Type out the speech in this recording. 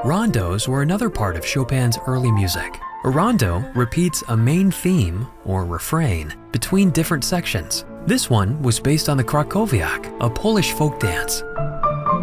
Rondos were another part of Chopin's early music. A rondo repeats a main theme, or refrain, between different sections. This one was based on the Krakowiak, a Polish folk dance.